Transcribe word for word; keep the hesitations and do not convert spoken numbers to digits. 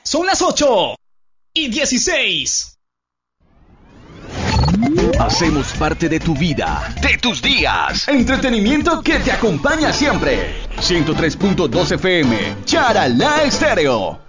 Son las ocho y dieciséis. Hacemos parte de tu vida, de tus días. Entretenimiento que te acompaña siempre. ciento tres punto dos F M, Charalá Estéreo.